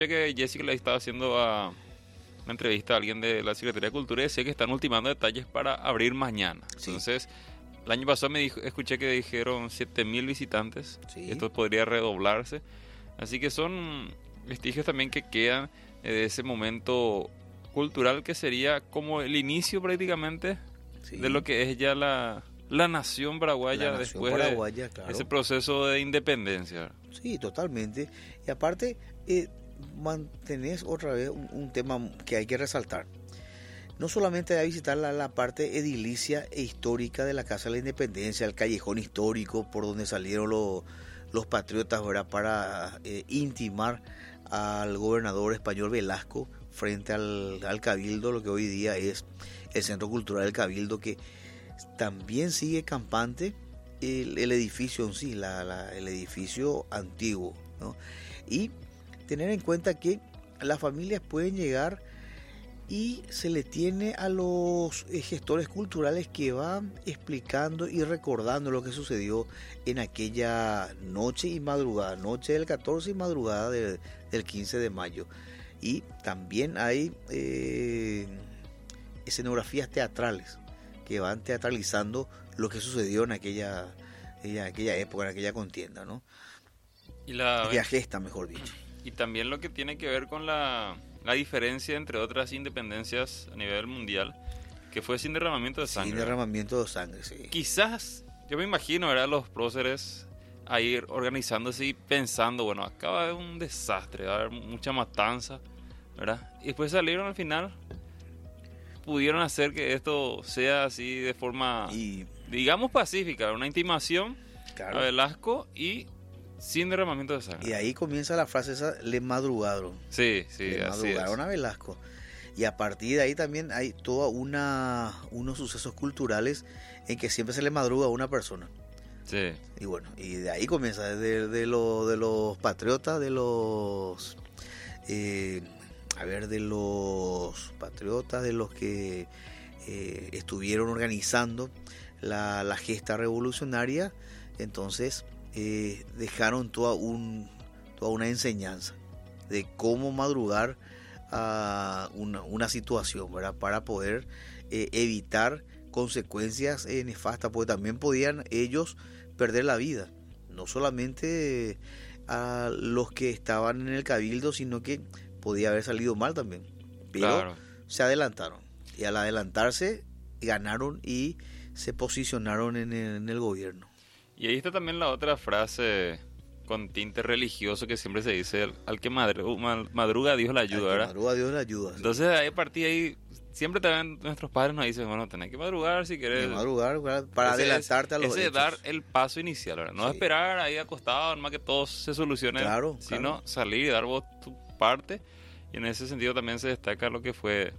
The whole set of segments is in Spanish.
Que Jessica le estaba haciendo una entrevista a alguien de la Secretaría de Cultura y decía que están ultimando detalles para abrir mañana. Sí. Entonces, el año pasado escuché que dijeron 7.000 visitantes. Sí. Esto podría redoblarse. Así que son vestigios también que quedan de ese momento cultural que sería como el inicio prácticamente Sí. de lo que es ya la nación paraguaya La nación después paraguaya, de claro. ese proceso de independencia. Sí, totalmente. Y aparte, mantenés otra vez un tema que hay que resaltar. No solamente hay que visitar la parte edilicia e histórica de la Casa de la Independencia, el callejón histórico por donde salieron los patriotas, ¿verdad?, para intimar al gobernador español Velasco frente al Cabildo, lo que hoy día es el Centro Cultural del Cabildo, que también sigue campante el edificio en sí, el edificio antiguo, ¿no? Y tener en cuenta que las familias pueden llegar y se le tiene a los gestores culturales que van explicando y recordando lo que sucedió en aquella noche y madrugada, noche del 14 y madrugada del 15 de mayo. Y también hay escenografías teatrales que van teatralizando lo que sucedió en aquella época, en aquella contienda, ¿no? Aquella gesta, mejor dicho. Y también lo que tiene que ver con la diferencia entre otras independencias a nivel mundial, que fue sin derramamiento de sangre. Sin derramamiento de sangre, sí. Quizás, yo me imagino, ¿verdad?, los próceres a ir organizándose y pensando, bueno, acá va a haber un desastre, va a haber mucha matanza, ¿verdad? Y después salieron al final, pudieron hacer que esto sea así de forma, digamos, pacífica, una intimación, claro, a Velasco y sin derramamiento de sangre. Y ahí comienza la frase esa, le madrugaron. Sí, le así madrugaron es. A Velasco. Y a partir de ahí también hay toda unos sucesos culturales en que siempre se le madruga a una persona. Sí. Y bueno, y de ahí comienza, de los patriotas, de los patriotas, de los que estuvieron organizando la gesta revolucionaria. Entonces dejaron toda una enseñanza de cómo madrugar a una situación, ¿verdad?, para poder evitar consecuencias nefastas, porque también podían ellos perder la vida, no solamente a los que estaban en el cabildo, sino que podía haber salido mal también, pero claro, se adelantaron, y al adelantarse ganaron y se posicionaron en el gobierno. Y ahí está también la otra frase con tinte religioso que siempre se dice, al que madruga Dios le ayuda, ¿verdad? Madruga Dios le ayuda. Entonces ahí a partir de ahí, siempre también nuestros padres nos dicen, bueno, tenés que madrugar si querés. Madrugar, ¿verdad?, para adelantarte a los hechos. Dar el paso inicial, ¿verdad? No esperar ahí acostado, nomás que todo se solucione, claro, sino salir y dar vos tu parte. Y en ese sentido también se destaca lo que fue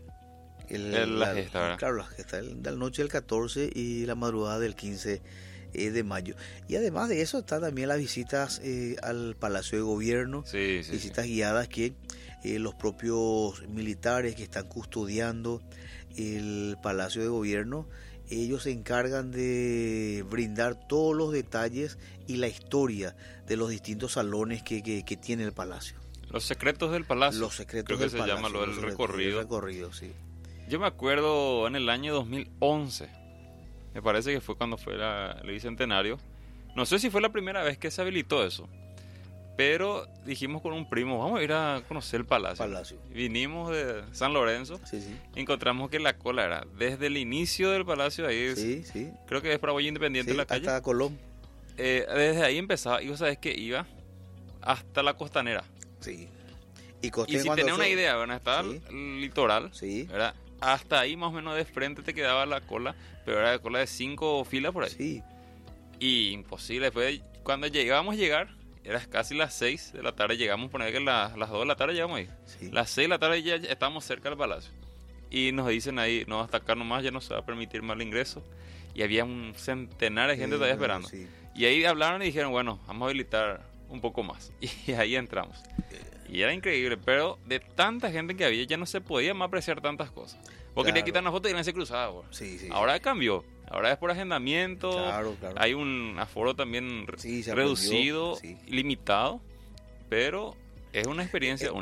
la gesta, ¿verdad? Claro, la gesta de la noche del 14 y la madrugada del 15 de mayo. Y además de eso están también las visitas al Palacio de Gobierno, visitas guiadas que los propios militares que están custodiando el Palacio de Gobierno, ellos se encargan de brindar todos los detalles y la historia de los distintos salones que tiene el Palacio. Los secretos del Palacio. Los secretos creo del que Palacio. Se llama lo del recorrido. El recorrido, sí. Yo me acuerdo en el año 2011, me parece que fue cuando fue el bicentenario. No sé si fue la primera vez que se habilitó eso, pero dijimos con un primo, vamos a ir a conocer el Palacio. Vinimos de San Lorenzo, encontramos que la cola era desde el inicio del Palacio, ahí creo que es Paraguay Independiente la calle. Hasta Colón. Desde ahí empezaba, y vos sabés que iba hasta la Costanera. Sí. Y si tenés una idea, ¿verdad? Estaba el litoral, ¿verdad? Hasta ahí más o menos de frente te quedaba la cola, pero era la cola de 5 filas por ahí. Sí. Y imposible. Después, cuando llegábamos a llegar, era casi las 6 de la tarde, llegamos, poner que las 2 de la tarde llegamos ahí. Sí. Las 6 de la tarde ya estábamos cerca del Palacio. Y nos dicen ahí, no, hasta acá nomás ya no se va a permitir más el ingreso. Y había un centenar de gente todavía esperando. Sí. Y ahí hablaron y dijeron, bueno, vamos a habilitar un poco más. Y ahí entramos. Y era increíble, pero de tanta gente que había ya no se podía más apreciar tantas cosas. Vos querías quitar una foto y no se cruzaba. Ahora cambió. Ahora es por agendamiento. Claro. Hay un aforo también reducido, limitado. Pero es una experiencia única.